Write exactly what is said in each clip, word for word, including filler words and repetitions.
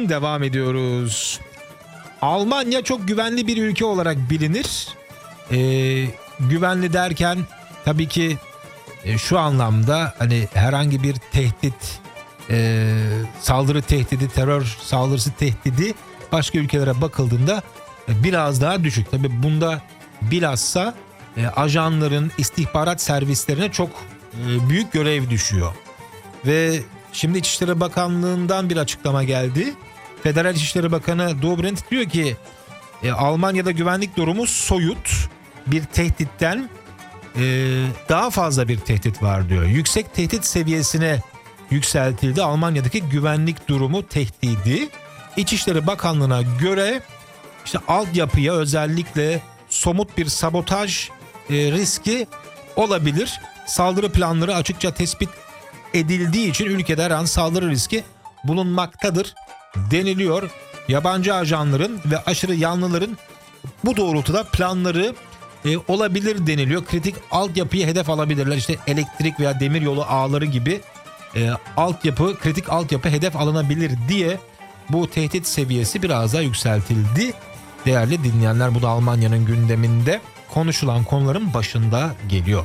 için devam ediyoruz. Almanya çok güvenli bir ülke olarak bilinir. Ee, güvenli derken tabii ki e, şu anlamda hani herhangi bir tehdit, e, saldırı tehdidi, terör saldırısı tehdidi başka ülkelere bakıldığında e, biraz daha düşük. Tabii bunda bilhassa e, ajanların, istihbarat servislerine çok e, büyük görev düşüyor. Ve şimdi İçişleri Bakanlığı'ndan bir açıklama geldi. Federal İçişleri Bakanı Dobrindt diyor ki e, Almanya'da güvenlik durumu soyut bir tehditten e, daha fazla bir tehdit var diyor. Yüksek tehdit seviyesine yükseltildi Almanya'daki güvenlik durumu tehdidi. İçişleri Bakanlığı'na göre işte altyapıya özellikle somut bir sabotaj e, riski olabilir. Saldırı planları açıkça tespit edildiği için ülkede her an saldırı riski bulunmaktadır deniliyor. Yabancı ajanların ve aşırı yanlıların bu doğrultuda planları e, olabilir deniliyor. Kritik altyapıyı hedef alabilirler. İşte elektrik veya demiryolu ağları gibi e, altyapı, kritik altyapı hedef alınabilir diye bu tehdit seviyesi biraz daha yükseltildi. Değerli dinleyenler, bu da Almanya'nın gündeminde konuşulan konuların başında geliyor.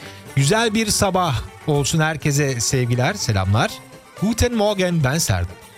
Güzel bir sabah olsun herkese, sevgiler, selamlar. Guten Morgen, ben Serdar.